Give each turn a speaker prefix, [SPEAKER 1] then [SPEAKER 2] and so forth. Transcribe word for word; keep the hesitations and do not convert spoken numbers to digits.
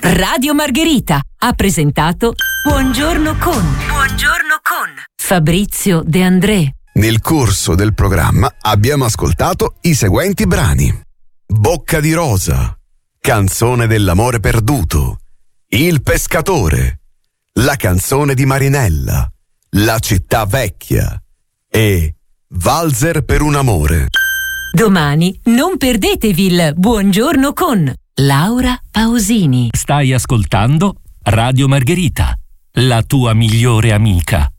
[SPEAKER 1] Radio Margherita ha presentato Buongiorno con Buongiorno con Fabrizio De André.
[SPEAKER 2] Nel corso del programma abbiamo ascoltato i seguenti brani: Bocca di rosa, Canzone dell'amore perduto, Il pescatore, La canzone di Marinella, La città vecchia e Valzer per un amore.
[SPEAKER 1] Domani non perdetevi il Buongiorno con Laura Pausini.
[SPEAKER 3] Stai ascoltando Radio Margherita, la tua migliore amica.